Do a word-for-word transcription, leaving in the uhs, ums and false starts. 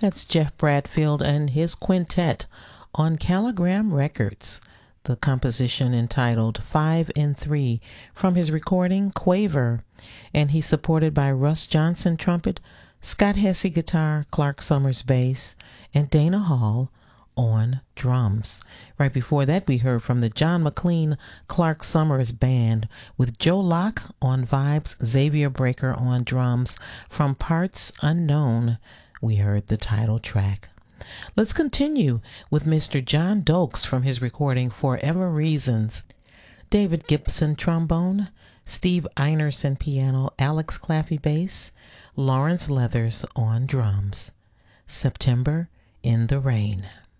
That's Jeff Bradfield and his quintet on Caligram Records. The composition entitled Five in Three from his recording Quaver. And he's supported by Russ Johnson trumpet, Scott Hesse guitar, Clark Summers bass, and Dana Hall on drums. Right before that, we heard from the John McLean Clark Summers Band with Joe Locke on vibes, Xavier Breaker on drums. From Parts Unknown, we heard the title track. Let's continue with Mister John Dokes from his recording Forever Reasons. David Gibson trombone, Steve Einerson piano, Alex Claffey bass, Lawrence Leathers on drums. September in the Rain.